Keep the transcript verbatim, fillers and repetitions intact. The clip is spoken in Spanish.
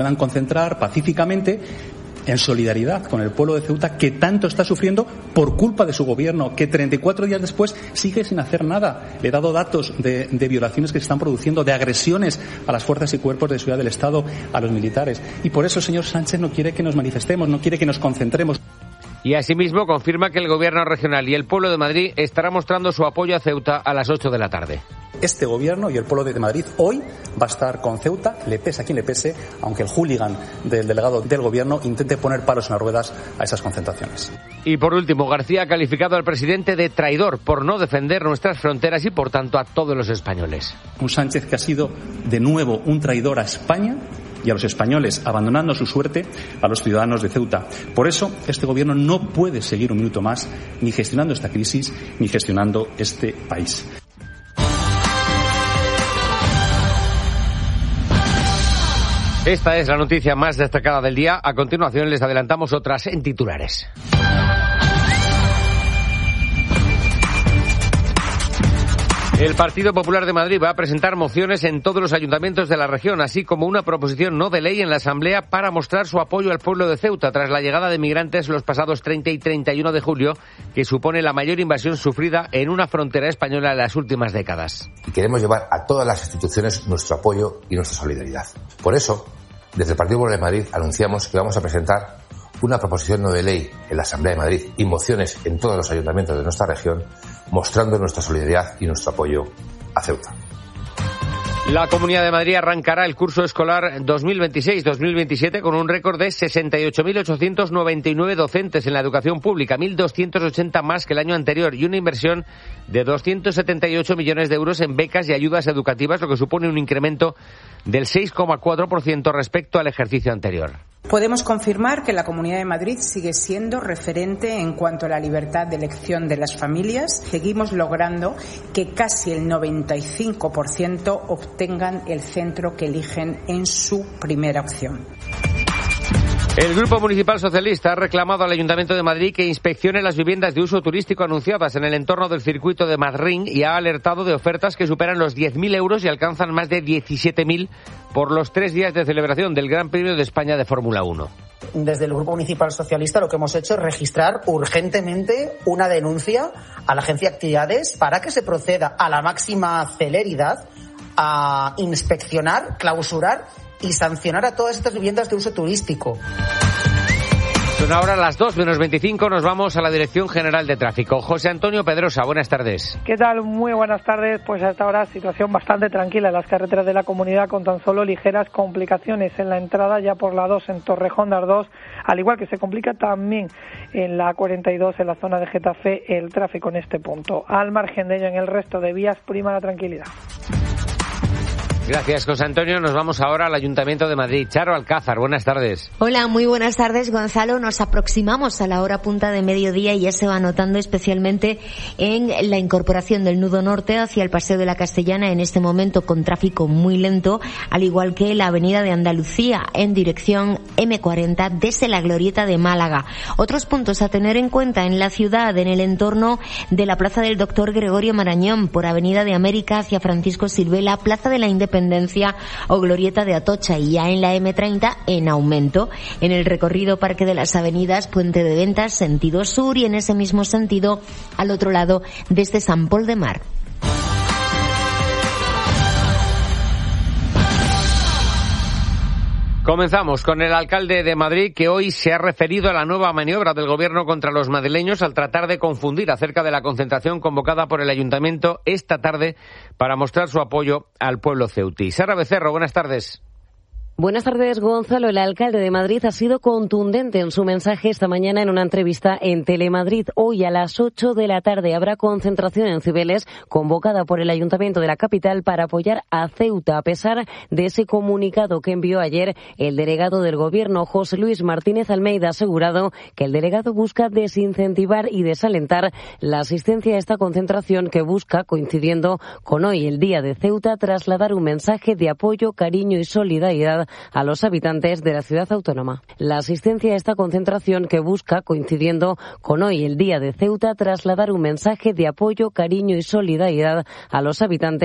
Puedan concentrar pacíficamente en solidaridad con el pueblo de Ceuta, que tanto está sufriendo por culpa de su gobierno, que treinta y cuatro días después sigue sin hacer nada. Le he dado datos de, de violaciones que se están produciendo, de agresiones a las fuerzas y cuerpos de seguridad del Estado, a los militares. Y por eso el señor Sánchez no quiere que nos manifestemos, no quiere que nos concentremos. Y asimismo confirma que el Gobierno regional y el pueblo de Madrid estará mostrando su apoyo a Ceuta a las ocho de la tarde. Este gobierno y el pueblo de Madrid hoy va a estar con Ceuta, le pese a quien le pese, aunque el hooligan del delegado del gobierno intente poner palos en las ruedas a esas concentraciones. Y por último, García ha calificado al presidente de traidor por no defender nuestras fronteras y por tanto a todos los españoles. Un Sánchez que ha sido de nuevo un traidor a España y a los españoles, abandonando su suerte a los ciudadanos de Ceuta. Por eso, este gobierno no puede seguir un minuto más ni gestionando esta crisis ni gestionando este país. Esta es la noticia más destacada del día. A continuación les adelantamos otras en titulares. El Partido Popular de Madrid va a presentar mociones en todos los ayuntamientos de la región, así como una proposición no de ley en la Asamblea para mostrar su apoyo al pueblo de Ceuta tras la llegada de migrantes los pasados treinta y treinta y uno de julio, que supone la mayor invasión sufrida en una frontera española en las últimas décadas. Y queremos llevar a todas las instituciones nuestro apoyo y nuestra solidaridad. Por eso, desde el Partido Popular de Madrid anunciamos que vamos a presentar una proposición no de ley en la Asamblea de Madrid y mociones en todos los ayuntamientos de nuestra región, mostrando nuestra solidaridad y nuestro apoyo a Ceuta. La Comunidad de Madrid arrancará el curso escolar dos mil veintiséis dos mil veintisiete con un récord de sesenta y ocho mil ochocientos noventa y nueve docentes en la educación pública, mil doscientos ochenta más que el año anterior, y una inversión de doscientos setenta y ocho millones de euros en becas y ayudas educativas, lo que supone un incremento del seis coma cuatro por ciento respecto al ejercicio anterior. Podemos confirmar que la Comunidad de Madrid sigue siendo referente en cuanto a la libertad de elección de las familias. Seguimos logrando que casi el noventa y cinco por ciento obtengan el centro que eligen en su primera opción. El Grupo Municipal Socialista ha reclamado al Ayuntamiento de Madrid que inspeccione las viviendas de uso turístico anunciadas en el entorno del circuito de Madrid y ha alertado de ofertas que superan los diez mil euros y alcanzan más de diecisiete mil por los tres días de celebración del Gran Premio de España de Fórmula uno. Desde el Grupo Municipal Socialista lo que hemos hecho es registrar urgentemente una denuncia a la Agencia de Actividades para que se proceda a la máxima celeridad a inspeccionar, clausurar y sancionar a todas estas viviendas de uso turístico. Son ahora las dos menos veinticinco, nos vamos a la Dirección General de Tráfico. José Antonio Pedrosa, buenas tardes. ¿Qué tal? Muy buenas tardes. Pues hasta ahora situación bastante tranquila en las carreteras de la comunidad, con tan solo ligeras complicaciones en la entrada ya por la dos en Torrejón de Ardoz, al igual que se complica también en la cuarenta y dos en la zona de Getafe el tráfico en este punto. Al margen de ello, en el resto de vías prima la tranquilidad. Gracias, José Antonio. Nos vamos ahora al Ayuntamiento de Madrid. Charo Alcázar, buenas tardes. Hola, muy buenas tardes, Gonzalo. Nos aproximamos a la hora punta de mediodía y ya se va notando especialmente en la incorporación del nudo norte hacia el Paseo de la Castellana, en este momento con tráfico muy lento, al igual que la Avenida de Andalucía en dirección eme cuarenta desde la Glorieta de Málaga. Otros puntos a tener en cuenta en la ciudad, en el entorno de la Plaza del Doctor Gregorio Marañón, por Avenida de América hacia Francisco Silvela, Plaza de la Independencia o Glorieta de Atocha, y ya en la eme treinta en aumento. En el recorrido Parque de las Avenidas, Puente de Ventas, sentido sur, y en ese mismo sentido al otro lado desde San Pol de Mar. Comenzamos con el alcalde de Madrid, que hoy se ha referido a la nueva maniobra del gobierno contra los madrileños al tratar de confundir acerca de la concentración convocada por el ayuntamiento esta tarde para mostrar su apoyo al pueblo ceutí. Sara Becerro, buenas tardes. Buenas tardes, Gonzalo. El alcalde de Madrid ha sido contundente en su mensaje esta mañana en una entrevista en Telemadrid. Hoy a las ocho de la tarde habrá concentración en Cibeles convocada por el Ayuntamiento de la capital para apoyar a Ceuta, a pesar de ese comunicado que envió ayer el delegado del Gobierno, José Luis Martínez Almeida. Ha asegurado que el delegado busca desincentivar y desalentar la asistencia a esta concentración, que busca, coincidiendo con hoy, el Día de Ceuta, trasladar un mensaje de apoyo, cariño y solidaridad a los habitantes de la ciudad autónoma. La asistencia a esta concentración, que busca, coincidiendo con hoy, el Día de Ceuta, trasladar un mensaje de apoyo, cariño y solidaridad a los habitantes